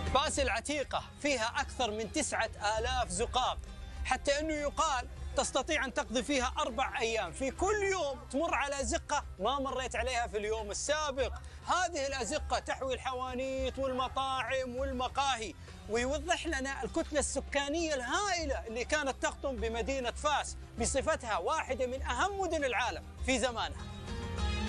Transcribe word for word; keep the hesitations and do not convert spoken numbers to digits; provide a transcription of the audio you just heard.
فاس العتيقة فيها أكثر من تسعة آلاف زقاق، حتى أنه يقال تستطيع أن تقضي فيها أربع أيام، في كل يوم تمر على أزقة ما مريت عليها في اليوم السابق. هذه الأزقة تحوي الحوانيت والمطاعم والمقاهي، ويوضح لنا الكتلة السكانية الهائلة اللي كانت تقطن بمدينة فاس بصفتها واحدة من أهم مدن العالم في زمانها.